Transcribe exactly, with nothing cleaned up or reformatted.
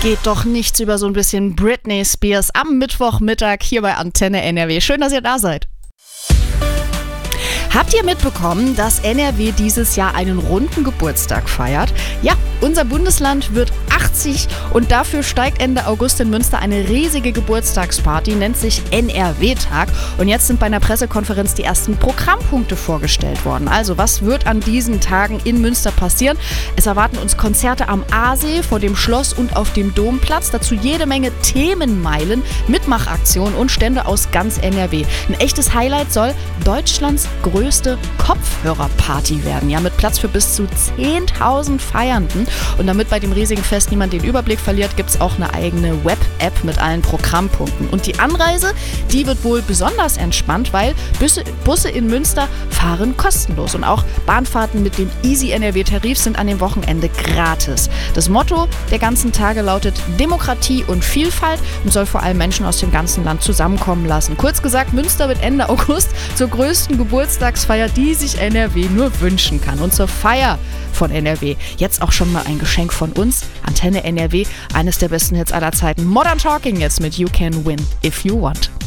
Geht doch nichts über so ein bisschen Britney Spears am Mittwochmittag hier bei Antenne N R W. Schön, dass ihr da seid. Habt ihr mitbekommen, dass N R W dieses Jahr einen runden Geburtstag feiert? Ja, unser Bundesland wird achtzig und dafür steigt Ende August in Münster eine riesige Geburtstagsparty, nennt sich N R W-Tag. Und jetzt sind bei einer Pressekonferenz die ersten Programmpunkte vorgestellt worden. Also, was wird an diesen Tagen in Münster passieren? Es erwarten uns Konzerte am Aasee, vor dem Schloss und auf dem Domplatz. Dazu jede Menge Themenmeilen, Mitmachaktionen und Stände aus ganz N R W. Ein echtes Highlight soll Deutschlands größte Kopfhörerparty werden, ja, mit Platz für bis zu zehntausend Feiernden. Und damit bei dem riesigen Fest niemand den Überblick verliert, gibt es auch eine eigene Web-App mit allen Programmpunkten. Und die Anreise, die wird wohl besonders entspannt, weil Busse, Busse in Münster fahren kostenlos. Und auch Bahnfahrten mit dem Easy N R W-Tarif sind an dem Wochenende gratis. Das Motto der ganzen Tage lautet Demokratie und Vielfalt und soll vor allem Menschen aus dem ganzen Land zusammenkommen lassen. Kurz gesagt, Münster wird Ende August zur größten Geburtstagsfeier, die sich N R W nur wünschen kann. Und zur Feier von N R W jetzt auch schon mal ein Geschenk von uns. Antenne N R W, eines der besten Hits aller Zeiten. Modern Talking jetzt mit You Can Win If You Want.